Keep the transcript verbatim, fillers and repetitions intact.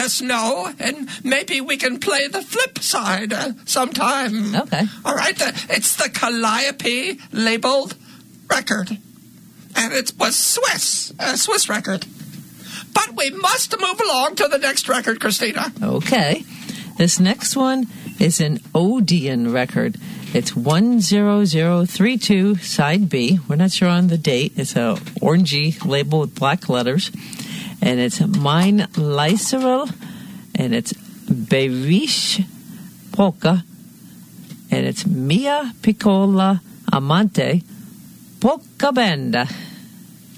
us know, and maybe we can play the flip side uh, sometime. Okay. All right. Uh, it's the Calliope labeled record, and it was Swiss, a Swiss record. But we must move along to the next record, Christina. Okay. This next one is an Odeon record. It's one zero zero three two, side B. We're not sure on the date. It's a orangey label with black letters. And it's Mein Leiserl, and it's Beirish Polka, and it's Mia Piccola Amante Polka Banda.